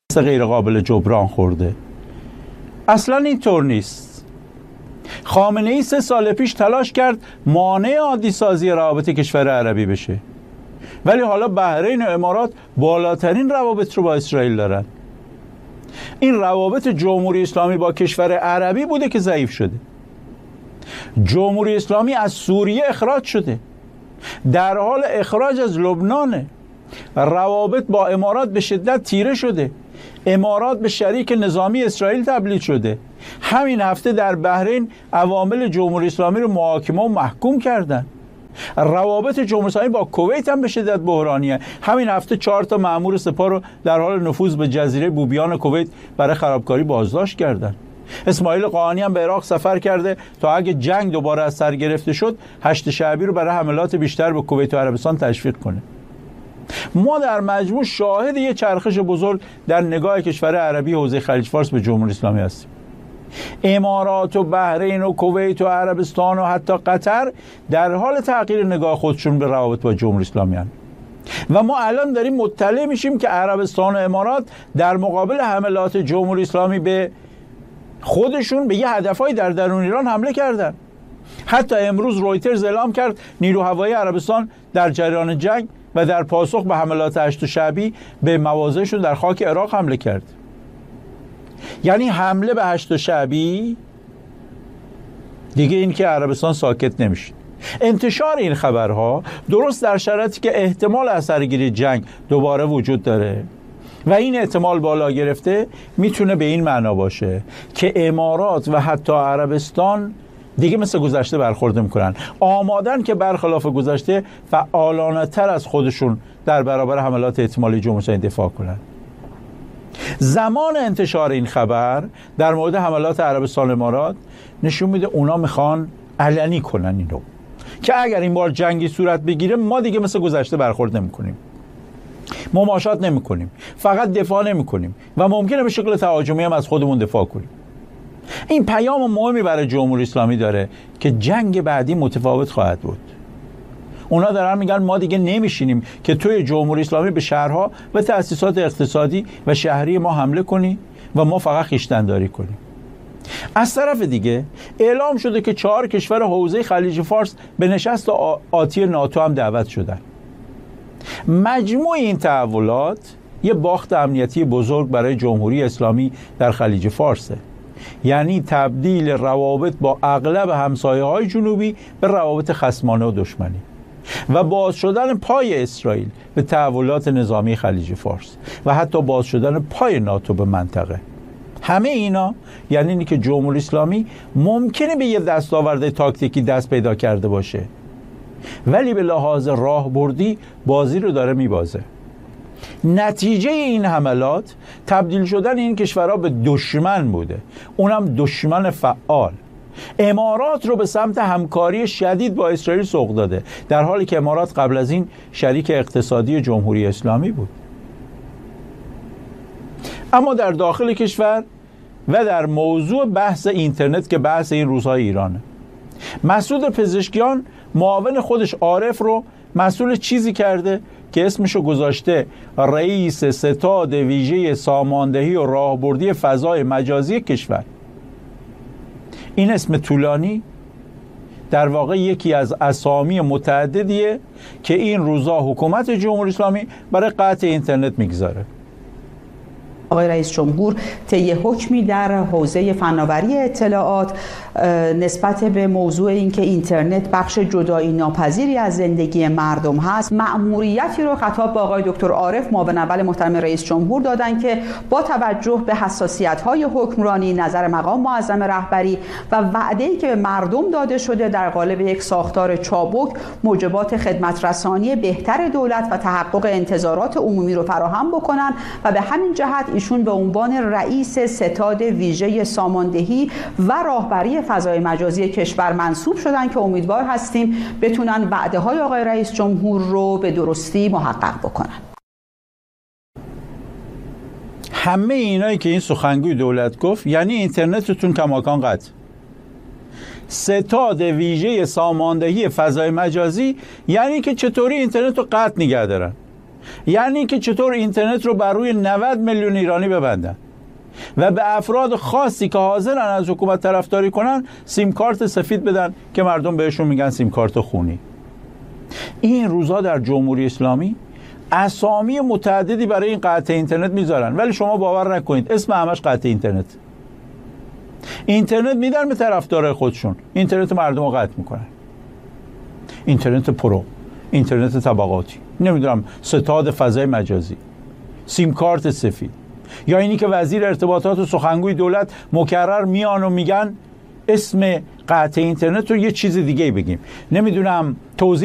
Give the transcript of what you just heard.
غیر قابل جبران خورده. اصلا اینطور نیست. خامنه ای 3 سال پیش تلاش کرد مانع عادی سازی روابط کشور عربی بشه، ولی حالا بحرین و امارات بالاترین روابط رو با اسرائیل دارن. این روابط جمهوری اسلامی با کشور عربی بوده که ضعیف شده. جمهوری اسلامی از سوریه اخراج شده، در حال اخراج از لبنانه. روابط با امارات به شدت تیره شده. امارات به شریک نظامی اسرائیل تبدیل شده. همین هفته در بحرین عوامل جمهوری اسلامی رو محاکمه و محکوم کردن. روابط جمهوری اسلامی با کویت هم به شدت بحرانیه. همین هفته 4 تا مأمور سپاه رو در حال نفوذ به جزیره بوبیان کویت برای خرابکاری بازداشت کردن. اسماعیل قاآنی هم به عراق سفر کرده تا اگه جنگ دوباره از سر گرفته شد 8 شعبی رو برای حملات بیشتر به کویت و عربستان تشویق کنه. ما در مجموع شاهد یه چرخش بزرگ در نگاه کشور عربی حوزه خلیج فارس به جمهوری اسلامی هستیم. امارات و بحرین و کویت و عربستان و حتی قطر در حال تغییر نگاه خودشون به روابط با جمهوری اسلامی هستند. و ما الان داریم مطلع میشیم که عربستان و امارات در مقابل حملات جمهوری اسلامی به خودشون به یه هدفهای در درون ایران حمله کردن. حتی امروز رویترز اعلام کرد نیرو هوایی عربستان در جریان جنگ و در پاسخ به حملات 8 شعبی به مواضعشون در خاک عراق حمله کرد. یعنی حمله به 8 شعبی دیگه این که عربستان ساکت نمیشه. انتشار این خبرها درست در شرایطی که احتمال اثرگیری جنگ دوباره وجود داره و این احتمال بالا گرفته میتونه به این معنا باشه که امارات و حتی عربستان دیگه مثل گذشته برخورد میکنن، آمادن که برخلاف گذشته فعالانه تر از خودشون در برابر حملات احتمالی جمهوری اسلامی دفاع کنن. زمان انتشار این خبر در مورد حملات عربستان و امارات نشون میده اونا میخوان علنی کنن اینو که اگر این بار جنگی صورت بگیره ما دیگه مثل گذشته برخورد نمیکنیم، مماشات نمیکنیم، فقط دفاع نمیکنیم و ممکنه به شکل تهاجمی هم از خودمون دفاع کنیم. این پیام مهمی برای جمهوری اسلامی داره که جنگ بعدی متفاوت خواهد بود. اونا دارن میگن ما دیگه نمیشینیم که توی جمهوری اسلامی به شهرها و تأسیسات اقتصادی و شهری ما حمله کنی و ما فقط خویشتن‌داری کنیم. از طرف دیگه اعلام شده که 4 کشور حوزه خلیج فارس به نشست آتی ناتو هم دعوت شدن. مجموع این تحولات یه باخت امنیتی بزرگ برای جمهوری اسلامی در خلیج فارسه. یعنی تبدیل روابط با اغلب همسایه‌های جنوبی به روابط خصمانه و دشمنی و باز شدن پای اسرائیل به تحولات نظامی خلیج فارس و حتی باز شدن پای ناتو به منطقه. همه اینا یعنی اینی که جمهوری اسلامی ممکنه به یه دستاورد تاکتیکی دست پیدا کرده باشه، ولی به لحاظ راهبردی بازی رو داره میبازه. نتیجه این حملات تبدیل شدن این کشورها به دشمن بوده، اونم دشمن فعال. امارات رو به سمت همکاری شدید با اسرائیل سوق داده، در حالی که امارات قبل از این شریک اقتصادی جمهوری اسلامی بود. اما در داخل کشور و در موضوع بحث اینترنت که بحث این روزهای ایرانه، مسعود پزشکیان معاون خودش عارف رو مسئول چیزی کرده که اسمشو گذاشته رئیس ستاد ویژه ساماندهی و راهبردی فضای مجازی کشور. این اسم طولانی در واقع یکی از اسامی متعددیه که این روزا حکومت جمهوری اسلامی برای قطع اینترنت میگذاره. آقای رئیس جمهور طی حکمی در حوزه فناوری اطلاعات نسبت به موضوع اینکه اینترنت بخش جدایی ناپذیری از زندگی مردم هست، مأموریتی رو خطاب به آقای دکتر عارف معاون اول محترم رئیس جمهور دادن که با توجه به حساسیت‌های حکمرانی، نظر مقام معظم رهبری و وعده‌ای که به مردم داده شده در قالب یک ساختار چابک موجبات خدمت رسانی بهتر دولت و تحقق انتظارات عمومی رو فراهم بکنن و به همین جهت ایشون به عنوان رئیس ستاد ویژه ساماندهی و راهبری فضای مجازی کشور منصوب شدن که امیدوار هستیم بتونن وعده‌های آقای رئیس جمهور رو به درستی محقق بکنن. همه اینایی که این سخنگوی دولت گفت یعنی اینترنتتون کماکان قطع. ستاد ویژه ساماندهی فضای مجازی یعنی که چطوری اینترنت رو قطع نگه دارن. یعنی که چطور اینترنت رو بر روی 90 میلیون ایرانی ببندن و به افراد خاصی که حاضرن از حکومت طرفداری کنن سیم کارت سفید بدن که مردم بهشون میگن سیم کارت خونی. این روزا در جمهوری اسلامی اسامی متعددی برای این قطع اینترنت میذارن، ولی شما باور نکنید اسم همش قطع اینترنت میدن به طرفدار خودشون، اینترنت مردم رو قطع میکنن. اینترنت پرو، اینترنت طبقاتی، نمیدونم ستاد فضای مجازی، سیم کارت سفید، یا اینی که وزیر ارتباطات و سخنگوی دولت مکرر میان و میگن اسم قطع اینترنت رو یه چیز دیگه بگیم، نمیدونم توضیح